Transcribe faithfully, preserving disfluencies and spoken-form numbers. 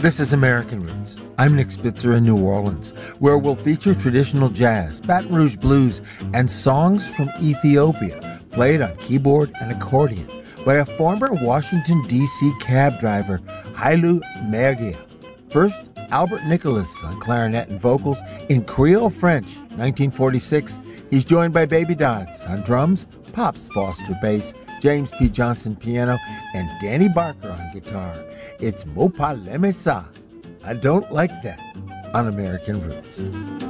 This is American Roots. I'm Nick Spitzer in New Orleans, where we'll feature traditional jazz, Baton Rouge blues, and songs from Ethiopia, played on keyboard and accordion by a former Washington, D C cab driver, Hailu Mergia. First, Albert Nicholas on clarinet and vocals in Creole French, nineteen forty-six. He's joined by Baby Dodds on drums, Pops Foster bass, James P. Johnson piano, and Danny Barker on guitar. It's Mo Pa Leme Sa, I Don't Like That, on American Roots.